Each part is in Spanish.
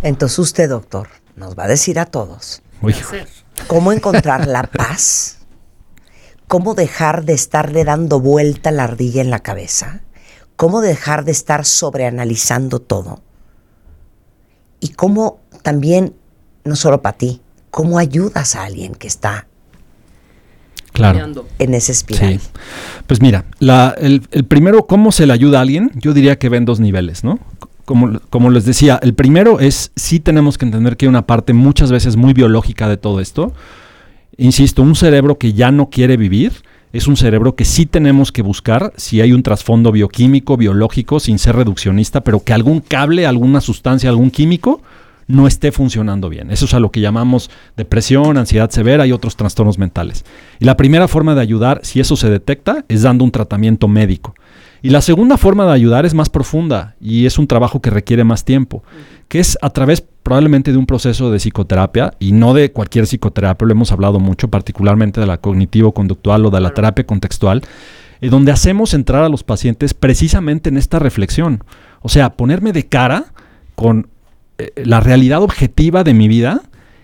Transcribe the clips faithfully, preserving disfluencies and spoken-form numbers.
Entonces usted, doctor, nos va a decir a todos Uy. cómo encontrar la paz, cómo dejar de estarle dando vuelta a la ardilla en la cabeza, cómo dejar de estar sobreanalizando todo y cómo también, no solo para ti, cómo ayudas a alguien que está claro. en esa espiral. Sí. Pues mira, la, el, el primero, ¿cómo se le ayuda a alguien? Yo diría que ven dos niveles, ¿no? Como, como les decía, el primero es, sí tenemos que entender que hay una parte muchas veces muy biológica de todo esto. Insisto, un cerebro que ya no quiere vivir es un cerebro que sí tenemos que buscar si hay un trasfondo bioquímico, biológico, sin ser reduccionista, pero que algún cable, alguna sustancia, algún químico no esté funcionando bien. Eso es a lo que llamamos depresión, ansiedad severa y otros trastornos mentales. Y la primera forma de ayudar, si eso se detecta, es dando un tratamiento médico. Y la segunda forma de ayudar es más profunda y es un trabajo que requiere más tiempo, que es a través probablemente de un proceso de psicoterapia y no de cualquier psicoterapia, lo hemos hablado mucho, particularmente de la cognitivo-conductual o de la terapia contextual, eh, donde hacemos entrar a los pacientes precisamente en esta reflexión. O sea, ponerme de cara con eh, la realidad objetiva de mi vida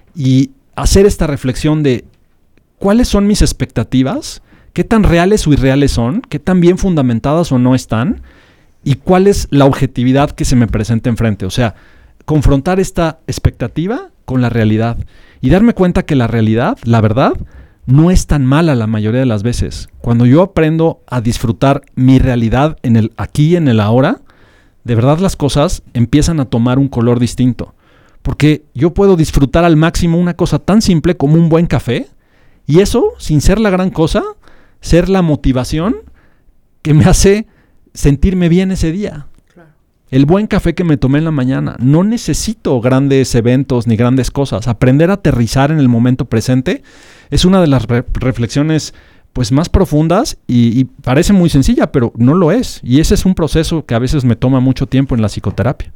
y hacer esta reflexión de cuáles son mis expectativas, qué tan reales o irreales son, qué tan bien fundamentadas o no están, y cuál es la objetividad que se me presenta enfrente. O sea, confrontar esta expectativa con la realidad y darme cuenta que la realidad, la verdad, no es tan mala la mayoría de las veces. Cuando yo aprendo a disfrutar mi realidad en el aquí y en el ahora, de verdad las cosas empiezan a tomar un color distinto. Porque yo puedo disfrutar al máximo una cosa tan simple como un buen café, y eso, sin ser la gran cosa, ser la motivación que me hace sentirme bien ese día. Claro. El buen café que me tomé en la mañana. No necesito grandes eventos ni grandes cosas. Aprender a aterrizar en el momento presente es una de las re- reflexiones pues, más profundas y, y parece muy sencilla, pero no lo es. Y ese es un proceso que a veces me toma mucho tiempo en la psicoterapia.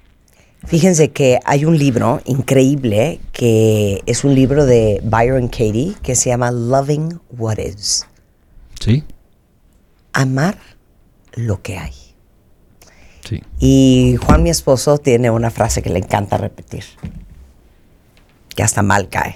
Fíjense que hay un libro increíble que es un libro de Byron Katie que se llama Loving What Is. Sí. Amar lo que hay. Sí. Y Juan, mi esposo, tiene una frase que le encanta repetir, que hasta mal cae.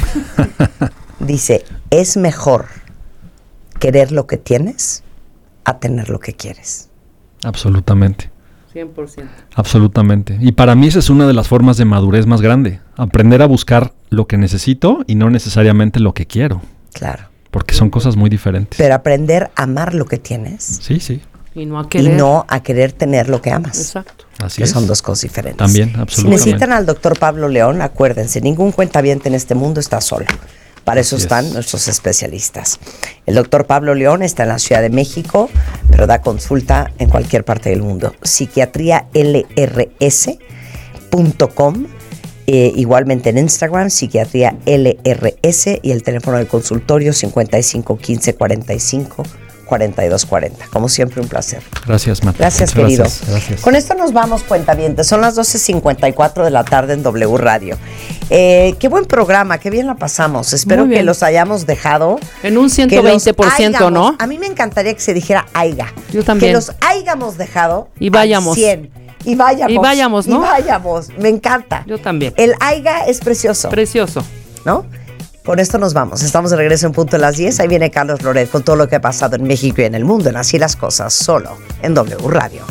Dice, es mejor querer lo que tienes a tener lo que quieres. Absolutamente. cien por ciento. Absolutamente. Y para mí esa es una de las formas de madurez más grande. Aprender a buscar lo que necesito y no necesariamente lo que quiero. Claro. Porque son cosas muy diferentes. Pero aprender a amar lo que tienes. Sí, sí. Y no a querer. Y no a querer tener lo que amas. Exacto. Así que es. son dos cosas diferentes. También, absolutamente. Si necesitan al doctor Pablo León, acuérdense, ningún cuentaviente en este mundo está solo. Para eso Así están es. nuestros especialistas. El doctor Pablo León está en la Ciudad de México, pero da consulta en cualquier parte del mundo. psiquiatría l r s punto com, eh, igualmente en Instagram, psiquiatría l r s, y el teléfono del consultorio cincuenta y cinco quince cuarenta y cinco cuarenta y dos cuarenta. Como siempre, un placer. Gracias, Marta. Gracias, Muchas querido. Gracias, gracias. Con esto nos vamos, cuentavientes. Son las doce cincuenta y cuatro de la tarde en W Radio. Eh, qué buen programa, qué bien la pasamos. Espero que los hayamos dejado. En un ciento veinte por ciento, ¿no? A mí me encantaría que se dijera aiga. Yo también. Que los hayamos dejado y vayamos. al cien. Y vayamos. Y vayamos, ¿no? Y vayamos. Me encanta. Yo también. El aiga es precioso. Precioso. ¿No? Con esto nos vamos. Estamos de regreso en punto de las diez. Ahí viene Carlos Loret con todo lo que ha pasado en México y en el mundo. En Así las Cosas, solo en W Radio.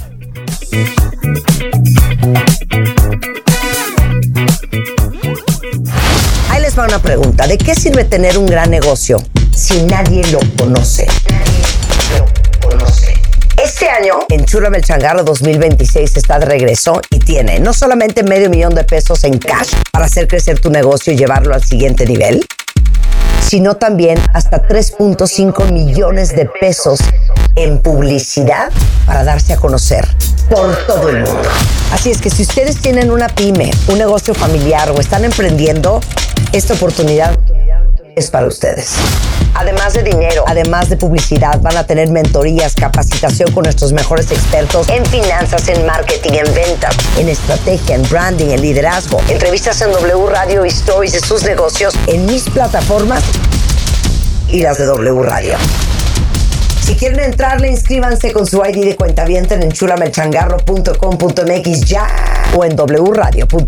Ahí les va una pregunta. ¿De qué sirve tener un gran negocio si nadie lo conoce? Nadie lo conoce. Este año, Enchúlame el Changarro dos mil veintiséis está de regreso y tiene no solamente medio millón de pesos en cash para hacer crecer tu negocio y llevarlo al siguiente nivel, sino también hasta tres punto cinco millones de pesos en publicidad para darse a conocer por todo el mundo. Así es que si ustedes tienen una pyme, un negocio familiar o están emprendiendo, esta oportunidad es para ustedes. Además de dinero, además de publicidad, van a tener mentorías, capacitación con nuestros mejores expertos en finanzas, en marketing, en ventas, en estrategia, en branding, en liderazgo, entrevistas en W Radio y stories de sus negocios en mis plataformas y las de W Radio. Si quieren entrarle, inscríbanse con su I D de cuentaviente en enchulamelchangarro punto com punto m x ya o en w radio punto com.